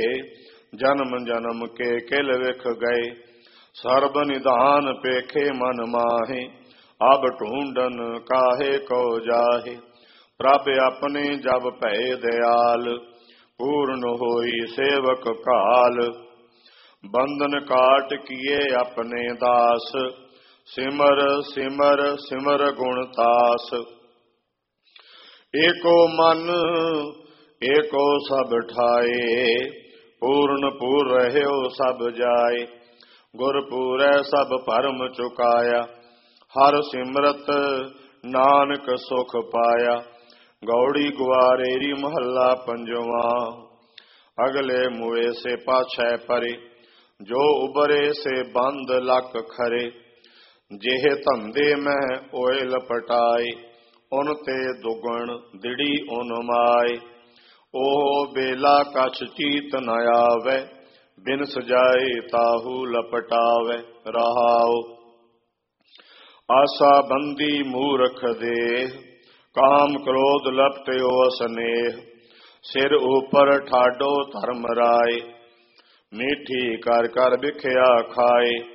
जन्म जन्म के किल विख गए। सर्ब निधान पेखे मन माहे, अब ढूंढन काहे को जाहे। प्रभ अपने जब भय दयाल, पूर्ण होई सेवक काल। बंधन काट किए अपने दास, सिमर सिमर सिमर गुण तास। एको मन एको सब ठाए, पूर्ण पूर रह्यो सब जाए। गुर पूरै सब भरम चुकाया, हर सिमरत नानक सुख पाया। गौड़ी ग्वारेरी महला पंजवा, अगले मुए से पाछै परे। जो उबरे से बंद लक खरे, जेह धंधे में ओए लपटाए। उन ते दुगण दिड़ी उन माए, ओह बेला कछ चीत न आवे। बिन सजाए ताहू लपटावे। रहाओ आशा बंदी मूर्ख देह, काम क्रोध लपट्यो स्नेह। सिर ऊपर ठाडो धर्म राय, मीठी कर कर बिख्या खाए।